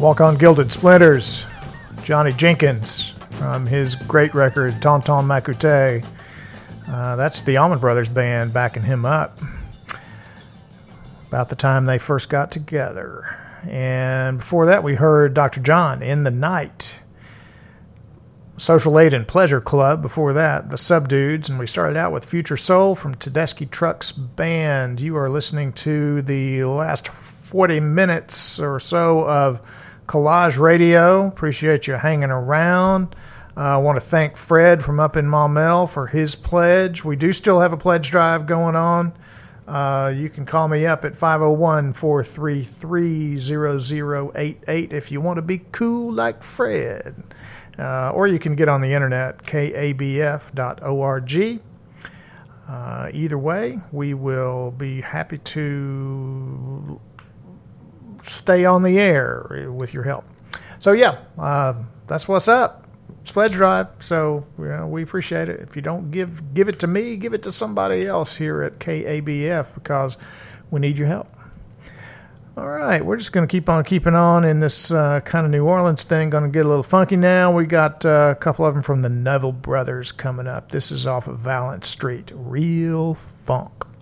Walk on Gilded Splinters, Johnny Jenkins from his great record Tonton Macoute. That's the Allman Brothers Band backing him up. About the time they first got together. And before that we heard Dr. John, In the Night. Social Aid and Pleasure Club, before that, the Subdudes, and we started out with Future Soul from Tedeschi Trucks Band. You are listening to the last 40 minutes or so of Collage Radio. Appreciate you hanging around. I want to thank Fred from up in Maumelle for his pledge. We do still have a pledge drive going on. You can call me up at 501-433-0088 if you want to be cool like Fred. Or you can get on the internet, kabf.org. Either way, we will be happy to stay on the air with your help. So yeah, that's what's up. It's pledge drive, so we appreciate it. If you don't give it to me, give it to somebody else here at KABF because we need your help. All right, we're just going to keep on keeping on in this kind of New Orleans thing. Going to get a little funky now. We got a couple of them from the Neville Brothers coming up. This is off of Valance Street. Real funk.